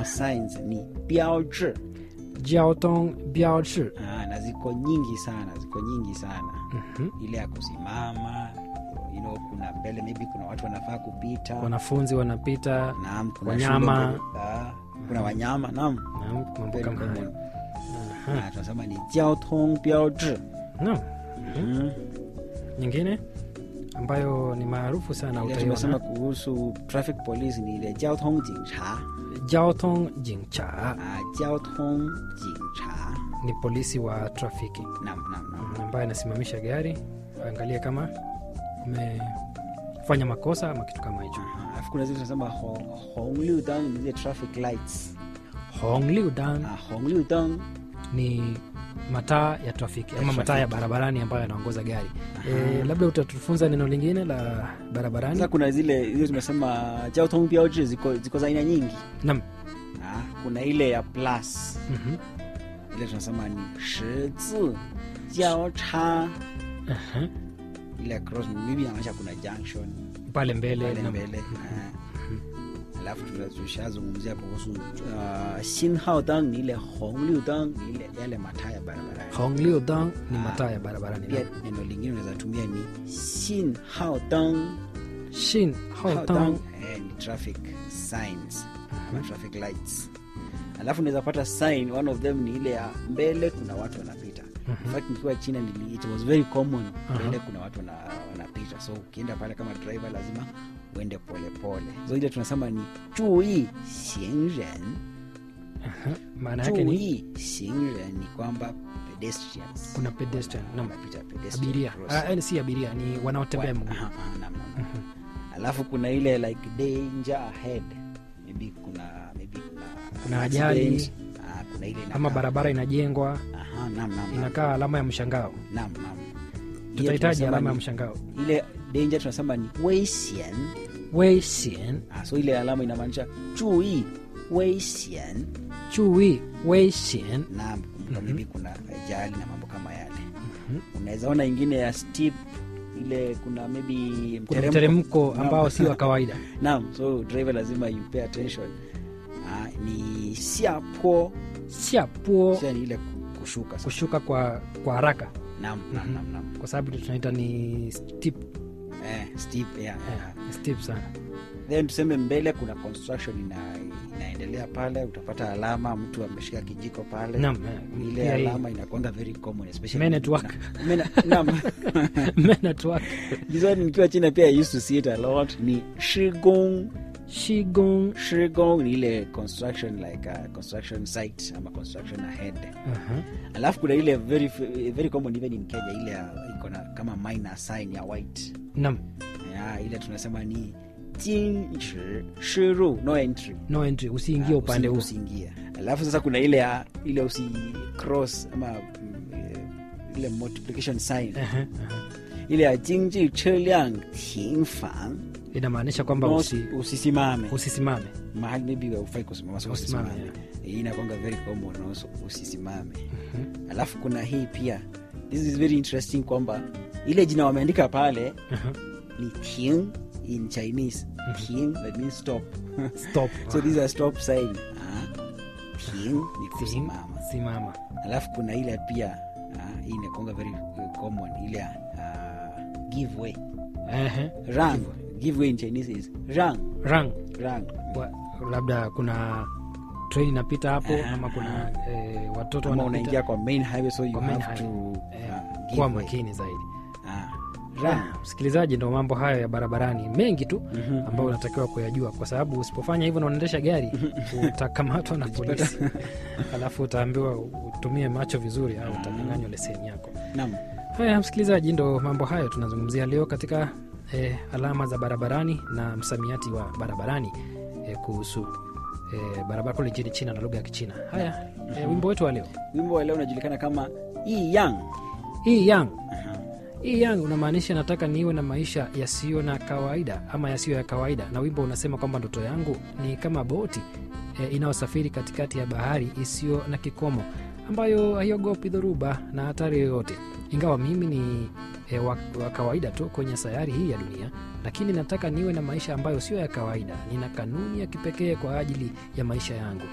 signs ni 标志交通标志 na ziko nyingi sana ile ya kusimama, you know, kuna mbele maybe kuna watu wanafaa kupita, wanafunzi wanapita, naam, kuna wanyama, kuna wanyama, naam, mambo kama hayo. Tunasema ni 交通标志 Naam. Nyingine ambayo ni maarufu sana utaiona. Tunasema kuhusu traffic police ni ile 交通警察交通警察交通警察 ni polisi wa trafiki. Naam. Ambaye anasimamisha gari angalia kama umefanya makosa ama kitu kama hicho. Alafu kuna zile tunasema 红绿灯 ni zile traffic lights. 红绿灯红绿灯 ni mataa ya trafiki ama mataa ya barabarani ambayo yanaongoza gari. Labda utatufunza neno lingine la barabarani. Sasa kuna zile tunasema 交通标志 ziko za aina nyingi. Naam. Kuna ile ya plus. Ile tunasema ni 十字交叉. Ile cross maybe inaonyesha kuna junction pale mbele. Alafu tunazungumzia kuhusu 信号灯 ni ile 红绿灯 ni ile yale mataa ya barabarani. 红绿灯 ni mataa ya barabarani. Pia neno lingine unaweza tumia ni 信号灯. 信号灯 ni traffic signs, traffic lights. Alafu unaweza pata sign, one of them ni ile ya mbele kuna watu wanapita. In fact nikiwa China it was very common, mbele kuna watu wanapita, so ukienda pale kama driver lazima uende pole pole. So ile tunasema ni 注意行人. Maana yake ni 注意行人 ni kwamba pedestrians. Kuna pedestrian, wanapita, pedestrian abiria. Si abiria, ni wanaotembea mguu. Alafu kuna ile like danger ahead. Maybe kuna ajali. Kuna ile ama barabara inajengwa. Inakaa alama ya mshangao. Naam. Tutahitaji alama ya mshangao. Ile danger tunasema ni 危险. 危险. So ile alama inamaanisha 注意危险. 注意危险. Naam, maybe kuna ajali na mambo kama yale. Unaweza ona ingine ya steep, ile kuna maybe mteremko ambao si wa kawaida. Naam, so driver lazima you pay attention. Ni 下坡. 下坡 ni ile kushuka kwa haraka. Naam. Kwa sababu tunaita ni steep. Steep, steep sana. Then tuseme mbele kuna construction inaendelea pale, utapata alama mtu ameshika kijiko pale. Naam. Ile alama inakuanga very common especially men at work. Naam. Men at work. This one nikiwa China pia I used to see it a lot. Ni 施工. 施工 ni ile construction, like a construction site ama construction ahead. Alafu kuna ile very common even in Kenya, ile iko na kama minor sign ya white. Naam. Ile tunasema ni 禁止输入, no entry, usiingie upande huu. Alafu sasa kuna ile usi cross ama ile multiplication sign. Ile ya 经济车辆停放 inamaanisha kwamba usisimame mahali maybe ufai kusimama, so usisimame. Hii inakuanga very common also, usisimame. Alafu kuna hii pia, this is very interesting, kwamba ile jina wameandika pale ni 停 in Chinese. 停 that means stop. So these are stop sign. 停 ni kusimama. Alafu kuna ile pia hii inakuanga very common, ile give way. Rang. Give way in Chinese is rang. Labda kuna train inapita hapo, ama kuna watoto wanapita, unaingia kwa main highway, so you have to kuwa makini zaidi. Msikilizaji, ndio mambo hayo ya barabarani mengi tu ambayo unatakiwa kuyajua, kwa sababu usipofanya hivyo na unaendesha gari utakamatwa na polisi. Alafu utaambiwa utumie macho vizuri au utanyang'anywa leseni yako. Naam. Haya msikilizaji, ndio mambo hayo tunazungumzia leo katika alama za barabarani na msamiati wa barabarani kuhusu barabara kule nchini China na lugha ya Kichina. Haya, wimbo wetu wa leo. Wimbo wa leo unajulikana kama Yi Yang. Yi Yang. Yi Yang unamaanisha nataka niwe na maisha yasiyo na kawaida ama yasiyo ya kawaida, na wimbo unasema kwamba ndoto yangu ni kama boti inayosafiri katikati ya bahari isiyo na kikomo, ambayo haiogopi dhoruba na hatari yoyote. Ingawa mimi ni wa kawaida tu kwenye sayari hii ya dunia, lakini nataka niwe na maisha ambayo sio ya kawaida. Nina kanuni ya kipekee kwa ajili ya maisha yangu.